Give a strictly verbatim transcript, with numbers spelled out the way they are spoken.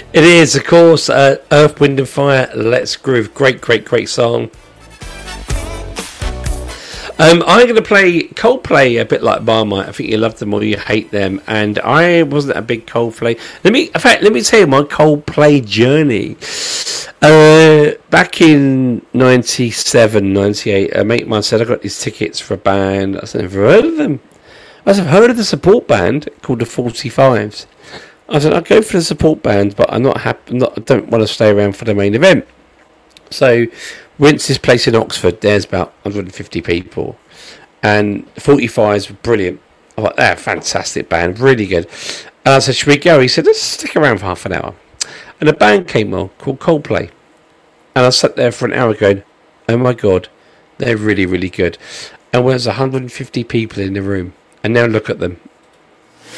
It is, of course, uh, Earth, Wind and Fire, Let's Groove. Great, great, great song. Um, I'm going to play Coldplay, a bit like Marmite. I think you love them or you hate them. And I wasn't a big Coldplay. Let me, in fact, let me tell you my Coldplay journey. Uh, back in ninety-seven, ninety-eight, a mate of mine said I got these tickets for a band. I said, I've never heard of them. I said, I've heard of the support band called the forty-fives. I said, I'll go for the support band, but I'm not happy. Not, I don't want to stay around for the main event. So, went to this place in Oxford. There's about one hundred fifty people, and the forty-fives were brilliant. I thought, they're a fantastic band, really good. And I said, should we go? He said, let's stick around for half an hour. And a band came on called Coldplay, and I sat there for an hour going, oh my god, they're really, really good. And there was one hundred fifty people in the room, and now look at them.